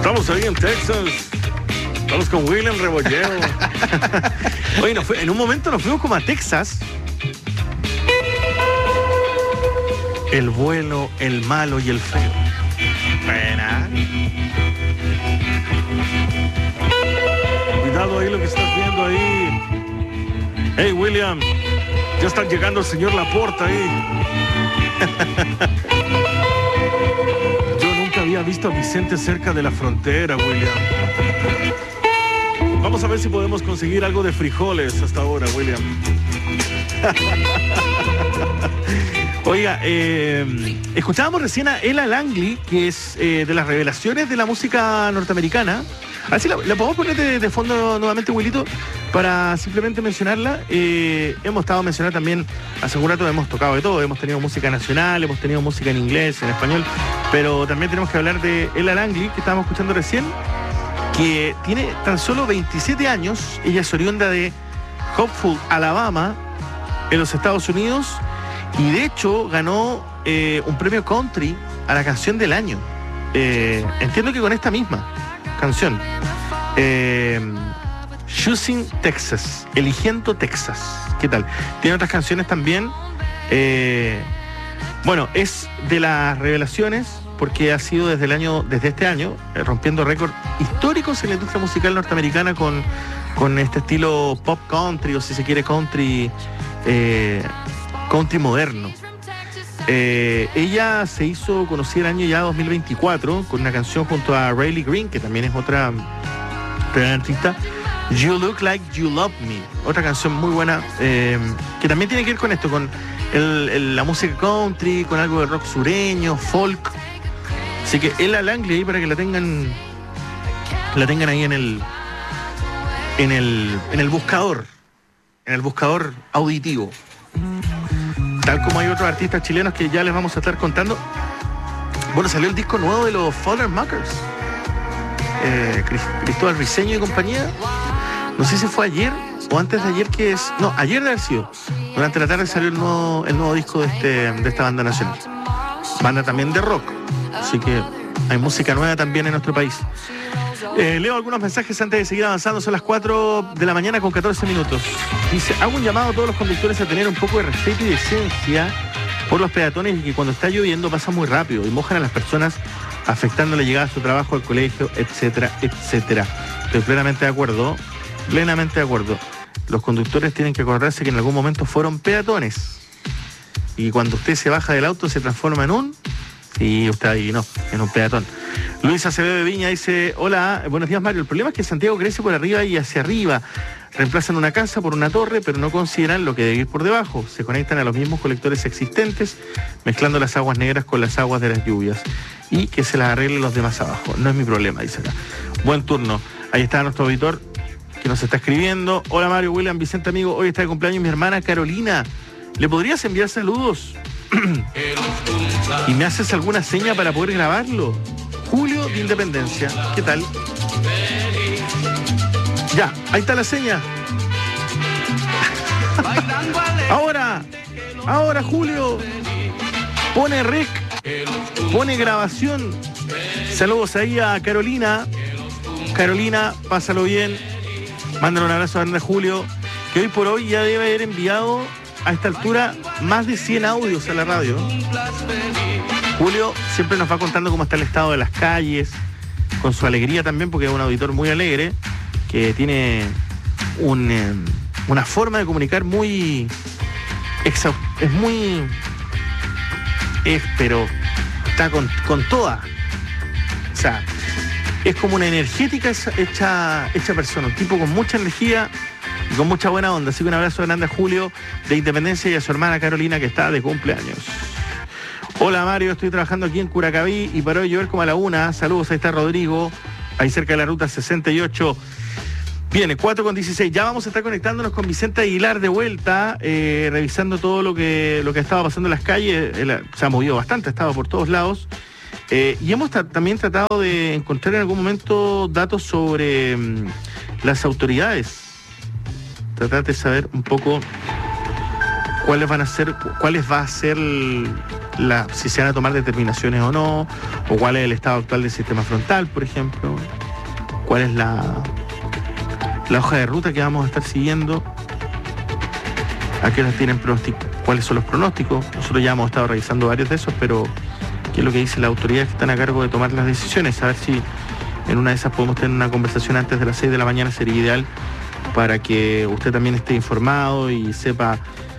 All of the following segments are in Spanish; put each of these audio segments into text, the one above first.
Estamos ahí en Texas. Estamos con William Rebolleo. Oye, en un momento nos fuimos como a Texas. El bueno, el malo y el feo. Buena. Cuidado ahí lo que estás viendo ahí. Hey, William. Ya está llegando el señor Laporta ahí. Yo nunca había visto a Vicente cerca de la frontera, William. Vamos a ver si podemos conseguir algo de frijoles hasta ahora, William. Oiga, escuchábamos recién a Ella Langley, que es de las revelaciones de la música norteamericana. A ver si la podemos poner de fondo nuevamente, Wilito, para simplemente mencionarla. Hemos estado mencionando también, hace un rato hemos tocado de todo, hemos tenido música nacional, hemos tenido música en inglés, en español, pero también tenemos que hablar de Ella Langley, que estábamos escuchando recién, que tiene tan solo 27 años, ella es oriunda de Hopeful, Alabama, en los Estados Unidos, y de hecho ganó un premio country a la canción del año. Entiendo que con esta misma canción, Choosing Texas, eligiendo Texas. ¿Qué tal? Tiene otras canciones también. Bueno, es de las revelaciones porque ha sido desde este año rompiendo récords históricos en la industria musical norteamericana con este estilo pop country, o si se quiere country moderno. Ella se hizo conocida el año ya 2024 con una canción junto a Riley Green, que también es otra gran artista, You Look Like You Love Me, otra canción muy buena, que también tiene que ver con esto, con la música country, con algo de rock sureño, folk. Así que Ella Langley ahí para que la tengan ahí en el buscador auditivo. Tal como hay otros artistas chilenos que ya les vamos a estar contando. Bueno, salió el disco nuevo de los Fullermakers, Cristóbal Briseño y compañía. No sé si fue ayer o antes de ayer, ayer debe haber sido. Durante la tarde salió el nuevo disco de esta banda nacional. Banda también de rock. Así que hay música nueva también en nuestro país. Leo algunos mensajes antes de seguir avanzando. Son las 4 de la mañana con 14 minutos. Dice, hago un llamado a todos los conductores a tener un poco de respeto y decencia por los peatones, y que cuando está lloviendo pasa muy rápido y mojan a las personas, afectando la llegada a su trabajo, al colegio, etcétera, etcétera. Estoy plenamente de acuerdo. Los conductores tienen que acordarse que en algún momento fueron peatones. Y cuando usted se baja del auto se transforma en un... Sí, usted ahí no, en un peatón. Luis Acevedo de Viña dice, hola, buenos días Mario, el problema es que Santiago crece por arriba y hacia arriba. Reemplazan una casa por una torre, pero no consideran lo que debe ir por debajo. Se conectan a los mismos colectores existentes, mezclando las aguas negras con las aguas de las lluvias. Y que se las arreglen los demás abajo. No es mi problema, dice acá. Buen turno. Ahí está nuestro auditor que nos está escribiendo. Hola Mario, William, Vicente, amigo. Hoy está de cumpleaños mi hermana Carolina. ¿Le podrías enviar saludos? ¿Y me haces alguna seña para poder grabarlo? Julio de Independencia. ¿Qué tal? Ya, ahí está la seña. Ahora Julio. Pone rec. Pone grabación. Saludos ahí a Carolina. Carolina, pásalo bien. Mándale un abrazo grande a Julio, que hoy por hoy ya debe haber enviado a esta altura más de 100 audios a la radio. Julio siempre nos va contando cómo está el estado de las calles, con su alegría también, porque es un auditor muy alegre, que tiene una forma de comunicar muy pero está con toda. O sea, es como una energética hecha persona, un tipo con mucha energía y con mucha buena onda. Así que un abrazo grande a Julio de Independencia y a su hermana Carolina, que está de cumpleaños. Hola Mario, estoy trabajando aquí en Curacaví y paró de llover como a la 1. Saludos, ahí está Rodrigo, ahí cerca de la ruta 68. Viene 4:16. Ya vamos a estar conectándonos con Vicente Aguilar de vuelta, revisando todo lo que estaba pasando en las calles. Se ha movido bastante, ha estado por todos lados. Y hemos también tratado de encontrar en algún momento datos sobre las autoridades. Tratar de saber un poco cuáles va a ser si se van a tomar determinaciones o no, o cuál es el estado actual del sistema frontal, por ejemplo, cuál es la hoja de ruta que vamos a estar siguiendo, a qué horas tienen cuáles son los pronósticos. Nosotros ya hemos estado revisando varios de esos, pero qué es lo que dice la autoridad que están a cargo de tomar las decisiones, a ver si en una de esas podemos tener una conversación antes de las 6 de la mañana, sería ideal para que usted también esté informado y sepa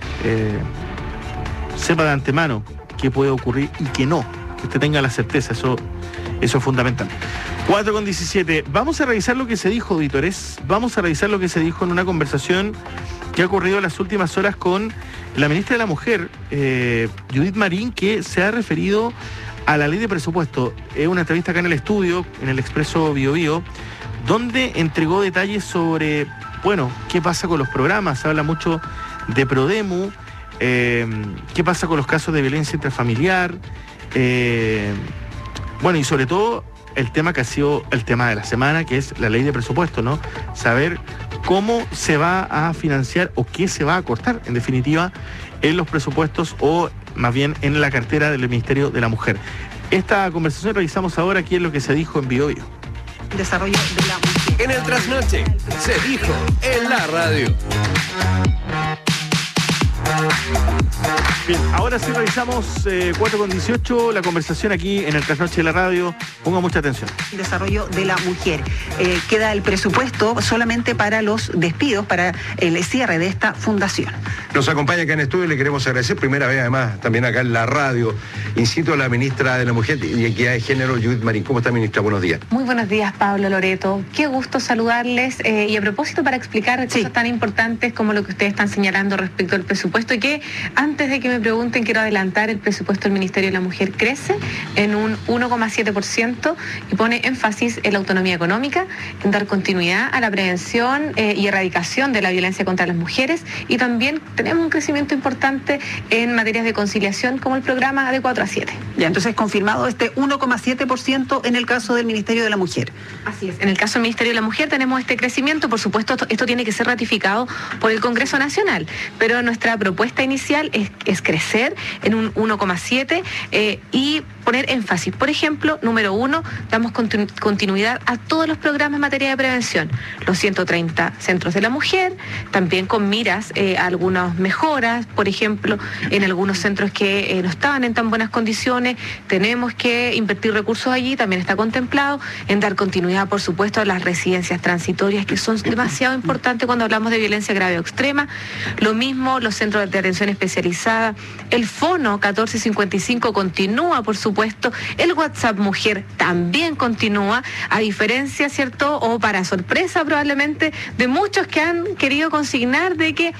de antemano qué puede ocurrir y qué no, que usted tenga la certeza, eso es fundamental. 4:17, vamos a revisar lo que se dijo, auditores, vamos a revisar lo que se dijo en una conversación que ha ocurrido en las últimas horas con la ministra de la Mujer, Judith Marín, que se ha referido a la ley de presupuesto. Es una entrevista acá en el estudio, en el Expreso Bio Bio, donde entregó detalles sobre, qué pasa con los programas. Se habla mucho de Prodemu, qué pasa con los casos de violencia intrafamiliar, y sobre todo el tema que ha sido el tema de la semana, que es la ley de presupuesto, ¿no? Saber cómo se va a financiar o qué se va a cortar, en definitiva, en los presupuestos o más bien en la cartera del Ministerio de la Mujer. Esta conversación revisamos ahora aquí en lo que se dijo en Bio Bio. Desarrollo de la mujer. En el trasnoche se dijo en la radio. Bien, ahora sí revisamos 4:18, la conversación aquí en el trasnoche de la radio. Ponga mucha atención. Desarrollo de la mujer. Queda el presupuesto solamente para los despidos, para el cierre de esta fundación. Nos acompaña acá en estudio y le queremos agradecer, primera vez además, también acá en la radio, incito a la ministra de la Mujer y Equidad de Género, Judith Marín. ¿Cómo está, ministra? Buenos días. Muy buenos días, Pablo, Loreto. Qué gusto saludarles y a propósito para explicar cosas tan importantes como lo que ustedes están señalando respecto al presupuesto, y que antes de que me pregunten, quiero adelantar, el presupuesto del Ministerio de la Mujer crece en un 1,7% y pone énfasis en la autonomía económica, en dar continuidad a la prevención y erradicación de la violencia contra las mujeres, y también tenemos un crecimiento importante en materias de conciliación como el programa de 4 a 7. Ya, entonces confirmado este 1,7% en el caso del Ministerio de la Mujer. Así es, en el caso del Ministerio de la Mujer tenemos este crecimiento. Por supuesto, esto tiene que ser ratificado por el Congreso Nacional, pero nuestra propuesta inicial es crecer en un 1,7 y poner énfasis. Por ejemplo, número 1, damos continuidad a todos los programas en materia de prevención. Los 130 centros de la mujer, también con miras a algunas mejoras. Por ejemplo, en algunos centros que no estaban en tan buenas condiciones, tenemos que invertir recursos allí, también está contemplado, en dar continuidad, por supuesto, a las residencias transitorias, que son demasiado importantes cuando hablamos de violencia grave o extrema. Lo mismo, los centros de atención especializada. El Fono 1455 continúa, por supuesto. El WhatsApp Mujer también continúa, a diferencia, ¿cierto?, o para sorpresa probablemente de muchos que han querido consignar de que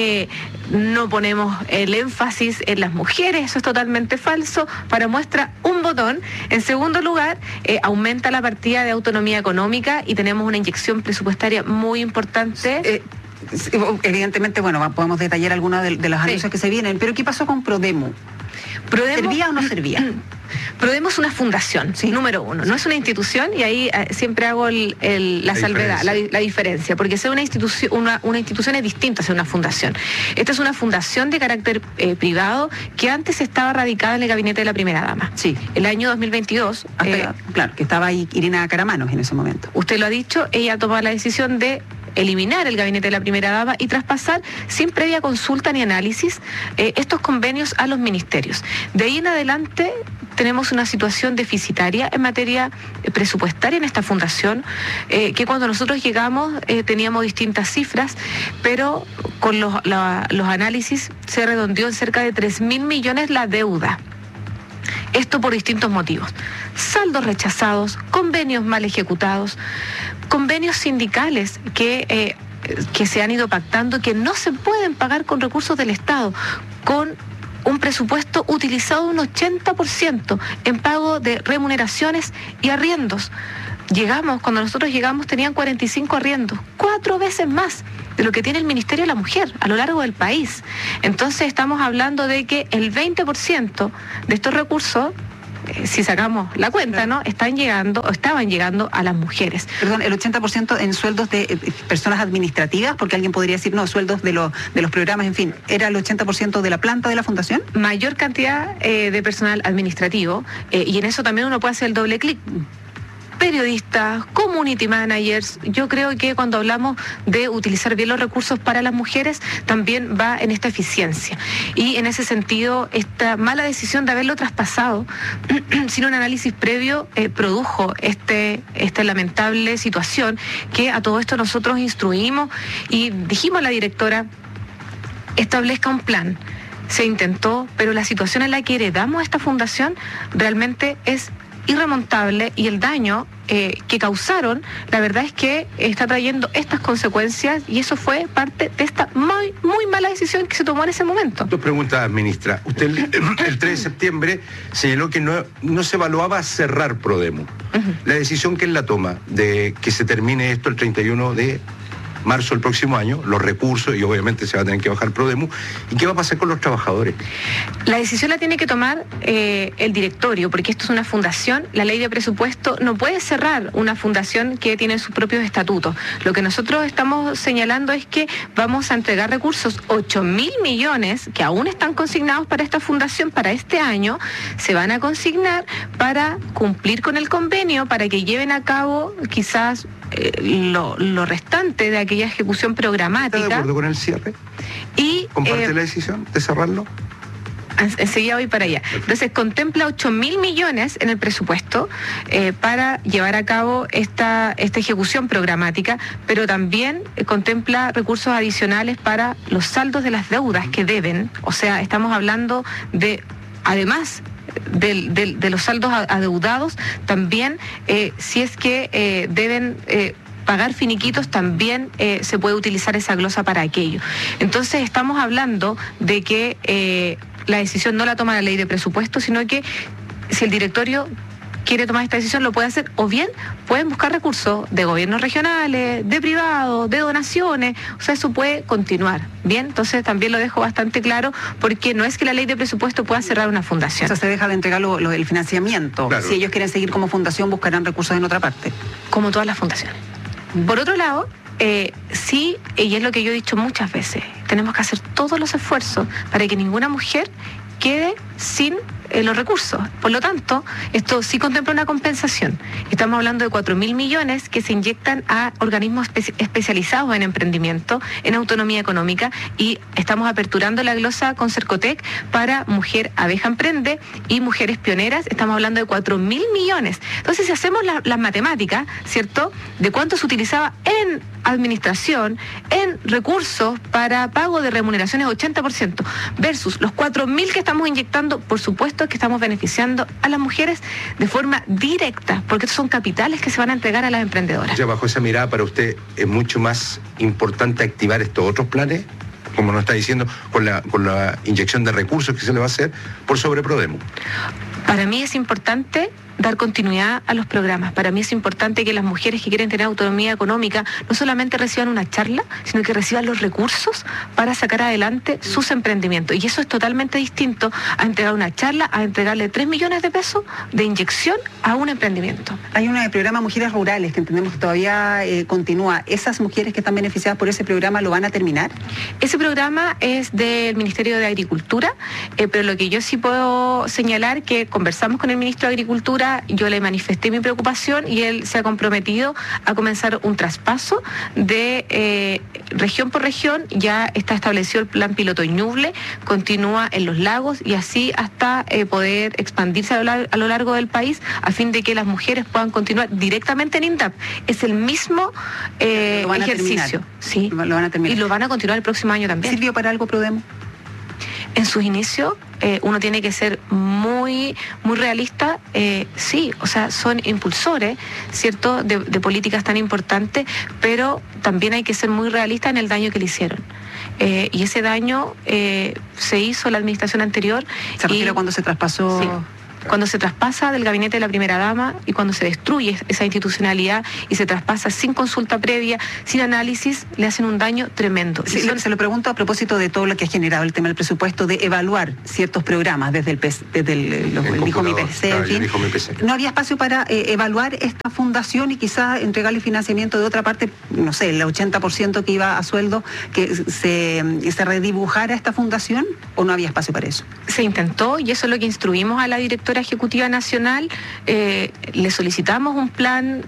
no ponemos el énfasis en las mujeres. Eso es totalmente falso. Para muestra, un botón. En segundo lugar, aumenta la partida de autonomía económica y tenemos una inyección presupuestaria muy importante. Evidentemente, podemos detallar algunos de los anuncios que se vienen, pero ¿qué pasó con Prodemu? ¿Servía o no servía? Prodemu es una fundación, número 1, no es una institución, y ahí siempre hago la salvedad, la diferencia, porque ser una institución es distinto a ser una fundación. Esta es una fundación de carácter privado que antes estaba radicada en el gabinete de la primera dama. Sí. El año 2022... claro, que estaba ahí Irina Caramanos en ese momento. Usted lo ha dicho, ella tomó la decisión de eliminar el gabinete de la primera dama y traspasar, sin previa consulta ni análisis, estos convenios a los ministerios. De ahí en adelante tenemos una situación deficitaria en materia presupuestaria en esta fundación, que cuando nosotros llegamos teníamos distintas cifras, pero con los análisis se redondeó en cerca de 3.000 millones la deuda. Esto por distintos motivos: saldos rechazados, convenios mal ejecutados, convenios sindicales que se han ido pactando, que no se pueden pagar con recursos del Estado, con un presupuesto utilizado un 80% en pago de remuneraciones y arriendos. Cuando nosotros llegamos tenían 45 arriendos, 4 veces más de lo que tiene el Ministerio de la Mujer a lo largo del país. Entonces estamos hablando de que el 20% de estos recursos si sacamos la cuenta, ¿no? Estaban llegando a las mujeres. Perdón, el 80% en sueldos de personas administrativas, porque alguien podría decir, no, sueldos de los programas, en fin, ¿era el 80% de la planta de la fundación? Mayor cantidad de personal administrativo, y en eso también uno puede hacer el doble clic. Periodistas, community managers, yo creo que cuando hablamos de utilizar bien los recursos para las mujeres, también va en esta eficiencia. Y en ese sentido, esta mala decisión de haberlo traspasado sin un análisis previo produjo esta lamentable situación que a todo esto nosotros instruimos y dijimos a la directora, establezca un plan. Se intentó, pero la situación en la que heredamos esta fundación realmente es irremontable y el daño que causaron, la verdad es que está trayendo estas consecuencias y eso fue parte de esta muy, muy mala decisión que se tomó en ese momento. Dos preguntas, ministra. Usted el 3 de septiembre señaló que no se evaluaba cerrar Prodemu. La decisión que él la toma de que se termine esto el 31 de marzo del próximo año, los recursos y obviamente se va a tener que bajar Prodemu. ¿Y qué va a pasar con los trabajadores? La decisión la tiene que tomar el directorio, porque esto es una fundación. La ley de presupuesto no puede cerrar una fundación que tiene sus propios estatutos. Lo que nosotros estamos señalando es que vamos a entregar recursos, 8.000 millones que aún están consignados para esta fundación para este año, se van a consignar para cumplir con el convenio, para que lleven a cabo quizás lo restante de aquella ejecución programática. ¿Está de acuerdo con el cierre? Y ¿comparte la decisión de cerrarlo? Enseguida voy para allá. Entonces contempla 8.000 millones en el presupuesto para llevar a cabo esta ejecución programática, pero también contempla recursos adicionales para los saldos de las deudas que deben. O sea, estamos hablando de, además de los saldos adeudados, también si es que deben pagar finiquitos, también se puede utilizar esa glosa para aquello. Entonces estamos hablando de que la decisión no la toma la ley de presupuesto, sino que si el directorio quiere tomar esta decisión lo puede hacer, o bien pueden buscar recursos de gobiernos regionales, de privados, de donaciones, o sea, eso puede continuar, ¿bien? Entonces también lo dejo bastante claro, porque no es que la ley de presupuesto pueda cerrar una fundación. O sea, se deja de entregar el financiamiento. Claro. Si ellos quieren seguir como fundación, buscarán recursos en otra parte. Como todas las fundaciones. Por otro lado, sí, y es lo que yo he dicho muchas veces, tenemos que hacer todos los esfuerzos para que ninguna mujer quede sin los recursos. Por lo tanto, esto sí contempla una compensación. Estamos hablando de 4.000 millones que se inyectan a organismos especializados en emprendimiento, en autonomía económica, y estamos aperturando la glosa con Cercotec para Mujer Abeja Emprende y Mujeres Pioneras. Estamos hablando de 4.000 millones. Entonces, si hacemos las matemáticas, ¿cierto?, de cuánto se utilizaba en administración, en recursos para pago de remuneraciones 80%, versus los 4.000 que estamos inyectando, por supuesto que estamos beneficiando a las mujeres de forma directa, porque estos son capitales que se van a entregar a las emprendedoras. Ya bajo esa mirada, para usted es mucho más importante activar estos otros planes, como nos está diciendo, con la inyección de recursos que se le va a hacer por sobre Prodemu. Para mí es importante dar continuidad a los programas. Para mí es importante que las mujeres que quieren tener autonomía económica no solamente reciban una charla, sino que reciban los recursos para sacar adelante sus emprendimientos. Y eso es totalmente distinto a entregar una charla, a entregarle 3 millones de pesos de inyección a un emprendimiento. Hay un programa Mujeres Rurales que entendemos que todavía continúa. ¿Esas mujeres que están beneficiadas por ese programa lo van a terminar? Ese programa es del Ministerio de Agricultura, pero lo que yo sí puedo señalar que conversamos con el Ministro de Agricultura, yo le manifesté mi preocupación y él se ha comprometido a comenzar un traspaso de región por región. Ya está establecido el plan piloto Ñuble, continúa en Los Lagos y así hasta poder expandirse a lo largo del país, a fin de que las mujeres puedan continuar directamente en INDAP. Es el mismo ejercicio. Sí, lo van a terminar. Y lo van a continuar el próximo año también. ¿Sirvió para algo Prodemu? En sus inicios, uno tiene que ser muy realista, sí, o sea, son impulsores, ¿cierto?, de políticas tan importantes, pero también hay que ser muy realista en el daño que le hicieron. Y ese daño se hizo en la administración anterior. ¿Se refiere a cuando se traspasó? Sí. Cuando se traspasa del gabinete de la primera dama y cuando se destruye esa institucionalidad y se traspasa sin consulta previa, sin análisis, le hacen un daño tremendo. Sí, se lo pregunto a propósito de todo lo que ha generado el tema del presupuesto, de evaluar ciertos programas desde el dijo mi PC, en fin. ¿No había espacio para evaluar esta fundación y quizás entregarle financiamiento de otra parte, no sé, el 80% que iba a sueldo, que se redibujara esta fundación, o no había espacio para eso? Se intentó, y eso es lo que instruimos a la directora ejecutiva nacional. Le solicitamos un plan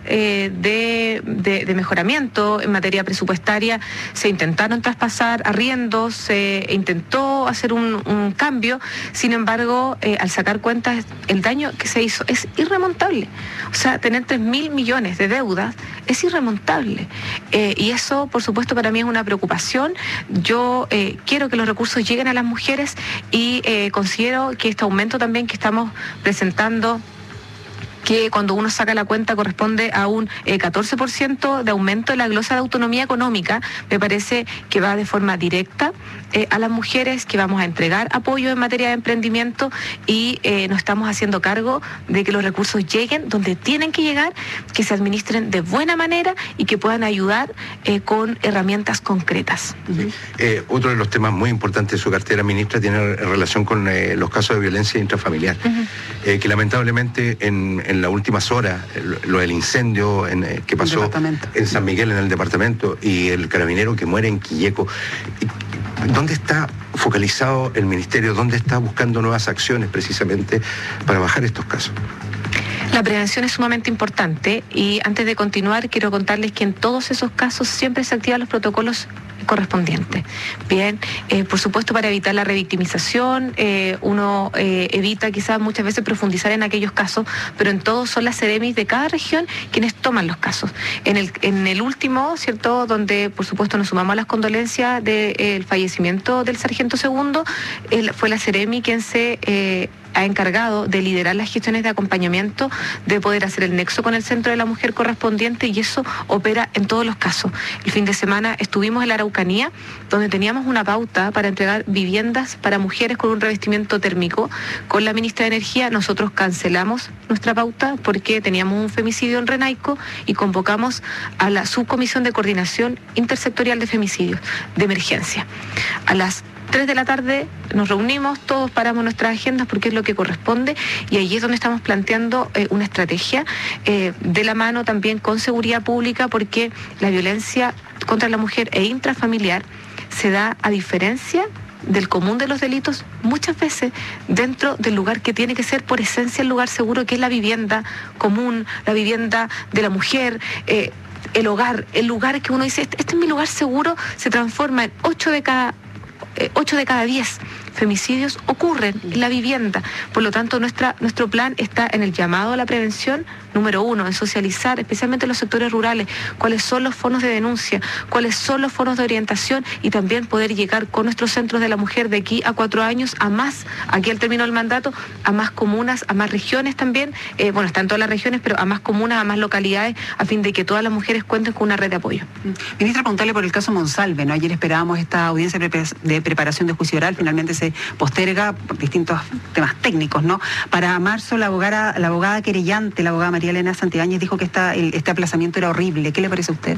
de mejoramiento en materia presupuestaria. Se intentaron traspasar arriendos, se intentó hacer un cambio. Sin embargo, al sacar cuentas, el daño que se hizo es irremontable. O sea, tener 3.000 millones de deudas es irremontable. Y eso, por supuesto, para mí es una preocupación. Yo quiero que los recursos lleguen a las mujeres y considero que este aumento también que estamos presentando, que cuando uno saca la cuenta corresponde a un 14% de aumento de la glosa de autonomía económica, me parece que va de forma directa a las mujeres, que vamos a entregar apoyo en materia de emprendimiento y nos estamos haciendo cargo de que los recursos lleguen donde tienen que llegar, que se administren de buena manera y que puedan ayudar con herramientas concretas. Otro de los temas muy importantes de su cartera, ministra, tiene relación con los casos de violencia intrafamiliar, que lamentablemente en las últimas horas, lo del incendio que pasó en San Miguel, en el departamento, y el carabinero que muere en Quilleco. ¿Dónde está focalizado el ministerio? ¿Dónde está buscando nuevas acciones precisamente para bajar estos casos? La prevención es sumamente importante y antes de continuar quiero contarles que en todos esos casos siempre se activan los protocolos correspondientes. Bien, por supuesto para evitar la revictimización, uno evita quizás muchas veces profundizar en aquellos casos, pero en todos son las CEREMIS de cada región quienes toman los casos. En el último, ¿cierto?, donde por supuesto nos sumamos a las condolencias del fallecimiento del sargento segundo, fue la CEREMI quien se ha encargado de liderar las gestiones de acompañamiento, de poder hacer el nexo con el centro de la mujer correspondiente, y eso opera en todos los casos. El fin de semana estuvimos en la Araucanía, donde teníamos una pauta para entregar viviendas para mujeres con un revestimiento térmico. Con la ministra de Energía nosotros cancelamos nuestra pauta porque teníamos un femicidio en Renaico y convocamos a la subcomisión de coordinación intersectorial de femicidios de emergencia. A las 3 de la tarde nos reunimos, todos paramos nuestras agendas porque es lo que corresponde, y allí es donde estamos planteando una estrategia de la mano también con seguridad pública, porque la violencia contra la mujer e intrafamiliar se da, a diferencia del común de los delitos, muchas veces dentro del lugar que tiene que ser por esencia el lugar seguro, que es la vivienda común, la vivienda de la mujer. El hogar, el lugar que uno dice, este es mi lugar seguro, se transforma en 8 de cada 10 femicidios ocurren en la vivienda. Por lo tanto, nuestro plan está en el llamado a la prevención, número 1, en socializar, especialmente en los sectores rurales, cuáles son los foros de denuncia, cuáles son los foros de orientación, y también poder llegar con nuestros centros de la mujer de aquí a 4 años a más, aquí al término del mandato, a más comunas, a más regiones también, están todas las regiones, pero a más comunas, a más localidades, a fin de que todas las mujeres cuenten con una red de apoyo. Ministra, preguntarle por el caso Monsalve, ¿no? Ayer esperábamos esta audiencia de preparación de juicio oral, finalmente se posterga por distintos temas técnicos, ¿no? Para marzo la abogada querellante, la abogada María Elena Santibáñez, dijo que este aplazamiento era horrible. ¿Qué le parece a usted?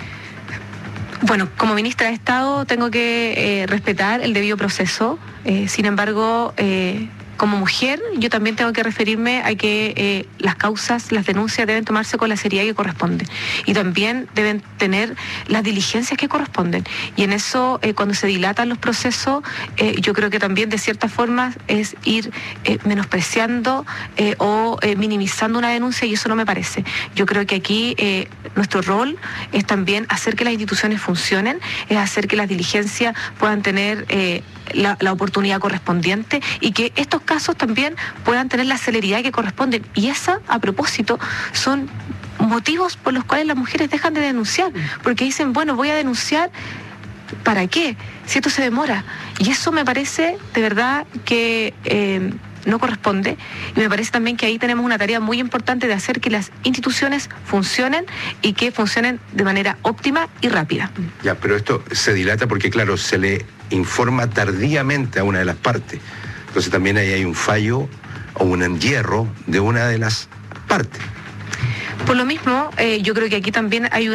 Bueno, como ministra de Estado tengo que respetar el debido proceso. Sin embargo, como mujer, yo también tengo que referirme a que las causas, las denuncias deben tomarse con la seriedad que corresponde, y también deben tener las diligencias que corresponden. Y en eso, cuando se dilatan los procesos, yo creo que también de cierta forma es ir menospreciando o minimizando una denuncia, y eso no me parece. Yo creo que aquí nuestro rol es también hacer que las instituciones funcionen, es hacer que las diligencias puedan tener la oportunidad correspondiente, y que estos casos también puedan tener la celeridad que corresponden. Y esa, a propósito, son motivos por los cuales las mujeres dejan de denunciar, porque dicen, bueno, voy a denunciar, ¿para qué? Si esto se demora. Y eso me parece de verdad que no corresponde, y me parece también que ahí tenemos una tarea muy importante de hacer que las instituciones funcionen, y que funcionen de manera óptima y rápida. Ya, pero esto se dilata porque, claro, se le informa tardíamente a una de las partes. Entonces también ahí hay un fallo o un enyerro de una de las partes. Por lo mismo, yo creo que aquí también hay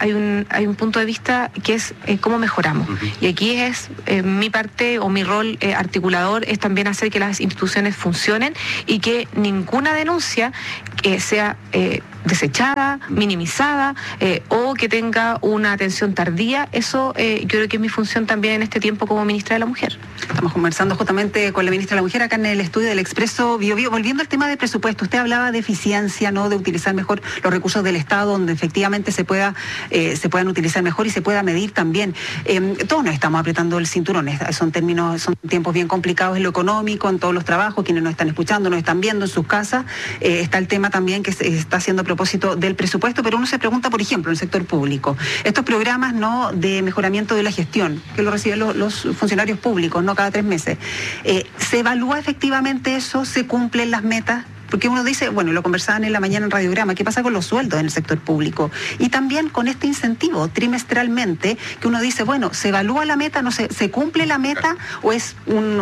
un punto de vista que es cómo mejoramos. Y aquí es mi parte o mi rol articulador es también hacer que las instituciones funcionen y que ninguna denuncia sea desechada, minimizada o que tenga una atención tardía. Eso yo creo que es mi función también en este tiempo como ministra de la Mujer. Estamos conversando justamente con la ministra de la Mujer acá en el estudio del Expreso Biobío. Volviendo al tema de presupuesto, usted hablaba de eficiencia, ¿no? De utilizar mejor los recursos del Estado, donde efectivamente se puedan utilizar mejor y se pueda medir también. Todos nos estamos apretando el cinturón, son tiempos bien complicados en lo económico, en todos los trabajos, quienes nos están escuchando, nos están viendo en sus casas. Está el tema también que se está haciendo a propósito del presupuesto, pero uno se pregunta, por ejemplo, en el sector público, estos programas, ¿no?, de mejoramiento de la gestión, que lo reciben los funcionarios públicos, ¿no?, cada 3 meses. ¿Se evalúa efectivamente eso? ¿Se cumplen las metas? Porque uno dice, bueno, lo conversaban en la mañana en Radiograma, ¿qué pasa con los sueldos en el sector público? Y también con este incentivo trimestralmente, que uno dice, bueno, ¿se evalúa la meta? ¿No se cumple la meta? ¿O es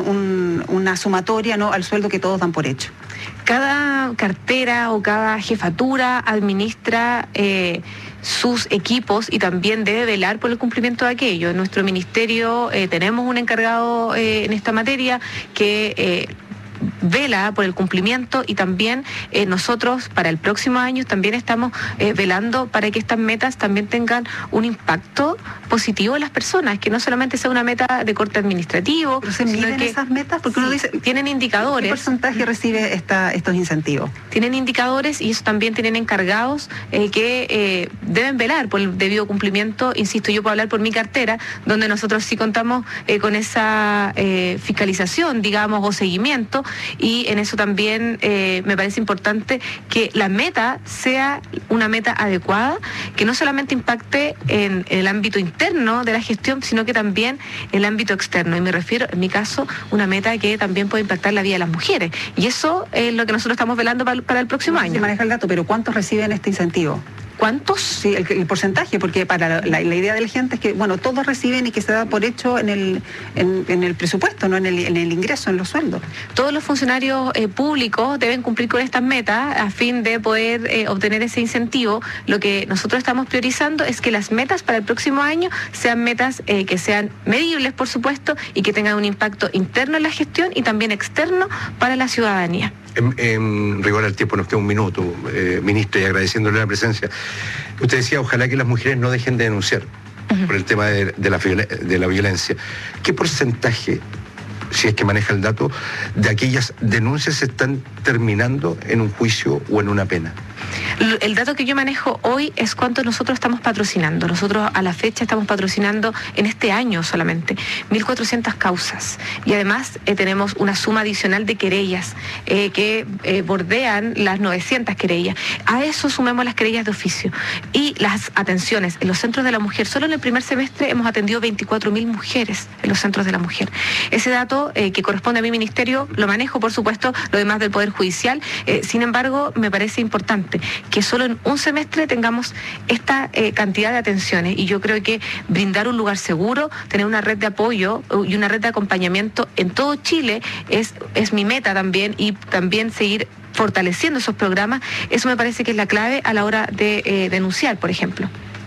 una sumatoria, ¿no?, al sueldo que todos dan por hecho? Cada cartera o cada jefatura administra sus equipos y también debe velar por el cumplimiento de aquello. En nuestro ministerio tenemos un encargado en esta materia que vela por el cumplimiento y también nosotros para el próximo año también estamos velando para que estas metas también tengan un impacto positivo en las personas, que no solamente sea una meta de corte administrativo. ¿Pero se miden esas metas? Porque uno dice, tienen indicadores. ¿Qué porcentaje recibe estos incentivos? Tienen indicadores y eso también tienen encargados que deben velar por el debido cumplimiento. Insisto, yo puedo hablar por mi cartera, donde nosotros sí contamos con esa fiscalización, digamos, o seguimiento. Y en eso también me parece importante que la meta sea una meta adecuada, que no solamente impacte en el ámbito interno de la gestión, sino que también en el ámbito externo. Y me refiero, en mi caso, una meta que también puede impactar la vida de las mujeres. Y eso es lo que nosotros estamos velando para el próximo año. Se maneja el dato, pero ¿cuántos reciben este incentivo? ¿Cuántos? Sí, el porcentaje, porque para la idea de la gente es que, bueno, todos reciben y que se da por hecho en el presupuesto, no en el ingreso, en los sueldos. Todos los funcionarios públicos deben cumplir con estas metas a fin de poder obtener ese incentivo. Lo que nosotros estamos priorizando es que las metas para el próximo año sean metas que sean medibles, por supuesto, y que tengan un impacto interno en la gestión y también externo para la ciudadanía. En rigor al tiempo, nos queda un minuto, ministra, y agradeciéndole la presencia. Usted decía, ojalá que las mujeres no dejen de denunciar por el tema de la violencia. ¿Qué porcentaje, si es que maneja el dato, de aquellas denuncias están terminando en un juicio o en una pena? El dato que yo manejo hoy es cuánto nosotros estamos patrocinando. Nosotros a la fecha estamos patrocinando en este año solamente 1.400 causas y además tenemos una suma adicional de querellas que bordean las 900 querellas. A eso sumemos las querellas de oficio y las atenciones en los centros de la mujer. Solo en el primer semestre hemos atendido 24.000 mujeres en los centros de la mujer. Ese dato que corresponde a mi ministerio lo manejo, por supuesto, lo demás del Poder Judicial. Sin embargo, me parece importante que solo en un semestre tengamos esta cantidad de atenciones y yo creo que brindar un lugar seguro, tener una red de apoyo y una red de acompañamiento en todo Chile es mi meta también, y también seguir fortaleciendo esos programas. Eso me parece que es la clave a la hora de denunciar, por ejemplo.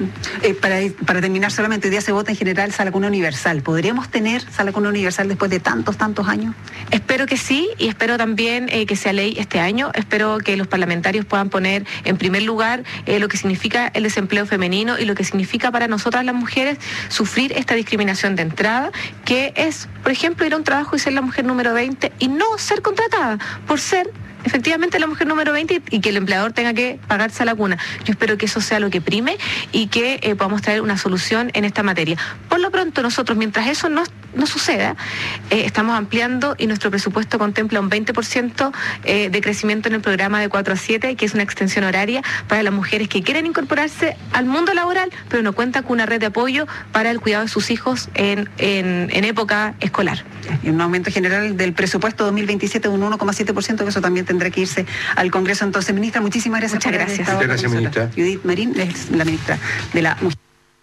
Para terminar, solamente hoy día se vota en general sala cuna universal. ¿Podríamos tener sala cuna universal después de tantos años? Espero que sí, y espero también que sea ley este año. Espero que los parlamentarios puedan poner en primer lugar lo que significa el desempleo femenino y lo que significa para nosotras las mujeres sufrir esta discriminación de entrada, que es, por ejemplo, ir a un trabajo y ser la mujer número 20 y no ser contratada por ser efectivamente la mujer número 20 y que el empleador tenga que pagarse a la cuna. Yo espero que eso sea lo que prime y que podamos traer una solución en esta materia. Por lo pronto nosotros, mientras eso no suceda, estamos ampliando y nuestro presupuesto contempla un 20% de crecimiento en el programa de 4 a 7, que es una extensión horaria para las mujeres que quieren incorporarse al mundo laboral, pero no cuentan con una red de apoyo para el cuidado de sus hijos en época escolar. Y un aumento general del presupuesto 2027 de un 1,7%, que eso también tendrá que irse al Congreso. Entonces, ministra, muchísimas gracias. Muchas gracias. Muchas gracias, ministra. Judith Marín es la ministra de la Mujer.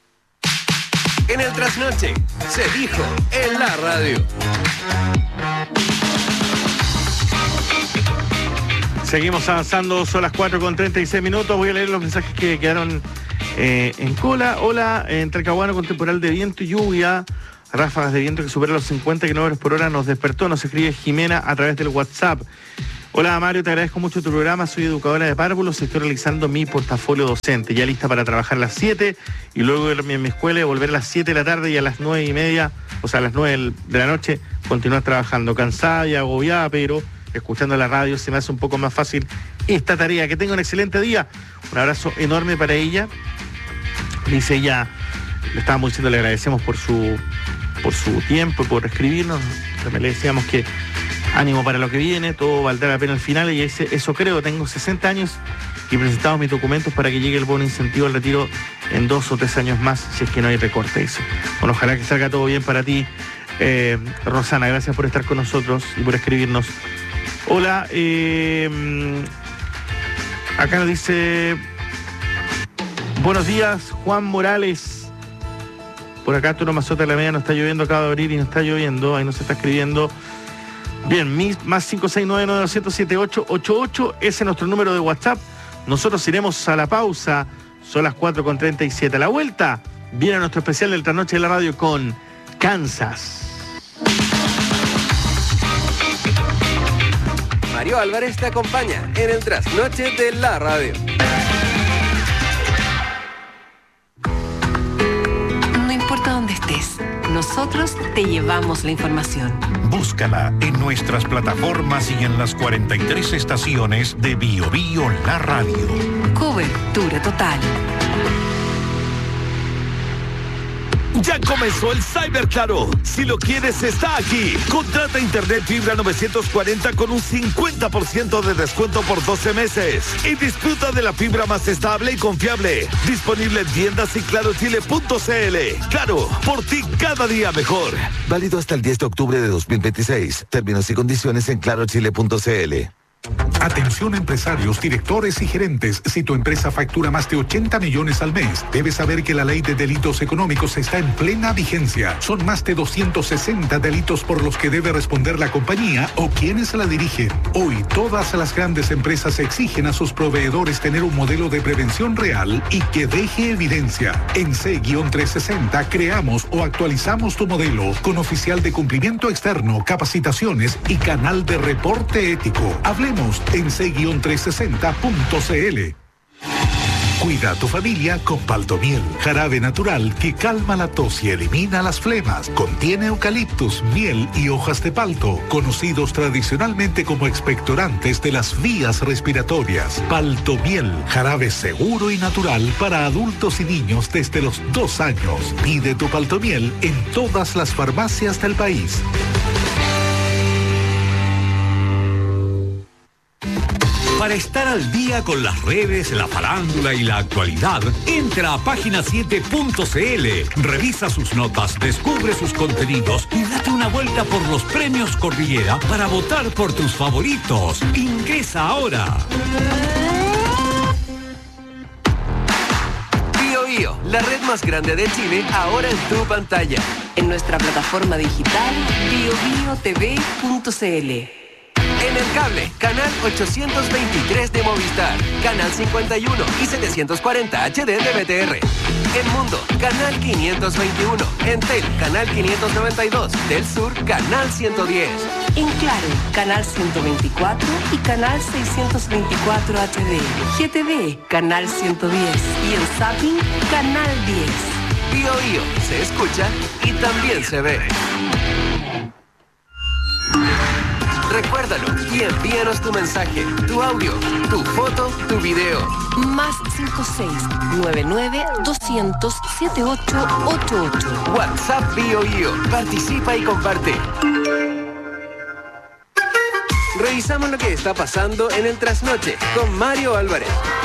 En el Trasnoche se dijo en la radio. Seguimos avanzando, son las 4:36. Voy a leer los mensajes que quedaron en cola. Hola, en Talcahuano con temporal de viento y lluvia, ráfagas de viento que superan los 50 km por hora, nos despertó, nos escribe Jimena a través del WhatsApp. Hola Mario, te agradezco mucho tu programa, soy educadora de párvulos y estoy realizando mi portafolio docente, ya lista para trabajar a las 7 y luego irme a mi escuela y volver a las 7 de la tarde y a las 9:30, o sea a las 9 de la noche, continuar trabajando, cansada y agobiada, pero escuchando la radio se me hace un poco más fácil esta tarea. Que tenga un excelente día, un abrazo enorme para ella. Dice ella, le estábamos diciendo, le agradecemos por su tiempo y por escribirnos, le decíamos que ánimo para lo que viene, todo valdrá la pena al final. Y dice, eso creo, tengo 60 años y presentamos mis documentos para que llegue el bono incentivo al retiro en 2 o 3 años más, si es que no hay recorte. Dice. Bueno, ojalá que salga todo bien para ti, Rosana, gracias por estar con nosotros y por escribirnos. Hola, acá nos dice, buenos días, Juan Morales. Por acá Arturo Mazota de la Media, no está lloviendo, acaba de abrir y no está lloviendo, ahí nos está escribiendo. Bien, más 569-900-7888, ese es nuestro número de WhatsApp. Nosotros iremos a la pausa, son las 4:37. A la vuelta viene nuestro especial del Trasnoche de la Radio con Kansas. Mario Álvarez te acompaña en el Trasnoche de la Radio. No importa dónde estés, nosotros te llevamos la información. Búscala en nuestras plataformas y en las 43 estaciones de Bio Bio La Radio. Cobertura total. Ya comenzó el Cyber Claro. Si lo quieres, está aquí. Contrata internet fibra 940 con un 50% de descuento por 12 meses. Y disfruta de la fibra más estable y confiable. Disponible en tiendas y clarochile.cl. Claro, por ti cada día mejor. Válido hasta el 10 de octubre de 2026. Términos y condiciones en clarochile.cl. Atención empresarios, directores y gerentes. Si tu empresa factura más de 80 millones al mes, debes saber que la ley de delitos económicos está en plena vigencia. Son más de 260 delitos por los que debe responder la compañía o quienes la dirigen. Hoy, todas las grandes empresas exigen a sus proveedores tener un modelo de prevención real y que deje evidencia. En C-360 creamos o actualizamos tu modelo con oficial de cumplimiento externo, capacitaciones y canal de reporte ético. Hablemos en c-360.cl. Cuida a tu familia con Paltomiel, jarabe natural que calma la tos y elimina las flemas. Contiene eucaliptus, miel y hojas de palto, conocidos tradicionalmente como expectorantes de las vías respiratorias. Paltomiel, jarabe seguro y natural para adultos y niños desde los 2 años. Pide tu Paltomiel en todas las farmacias del país. Para estar al día con las redes, la farándula y la actualidad, entra a página7.cl, revisa sus notas, descubre sus contenidos y date una vuelta por los premios Cordillera para votar por tus favoritos. Ingresa ahora. Bio Bio, la red más grande de Chile, ahora en tu pantalla. En nuestra plataforma digital biobiotv.cl. En el cable, canal 823 de Movistar, canal 51 y 740 HD de BTR. En Mundo, canal 521. En Tel, canal 592. Del Sur, canal 110. En Claro, canal 124 y canal 624 HD. GTV, canal 110. Y en Zapping, canal 10. Bio Bio, se escucha y también se ve. Recuérdalo y envíanos tu mensaje, tu audio, tu foto, tu video. Más 56-99-200-7888. WhatsApp Bio Bio. Participa y comparte. Revisamos lo que está pasando en el Trasnoche con Mario Álvarez.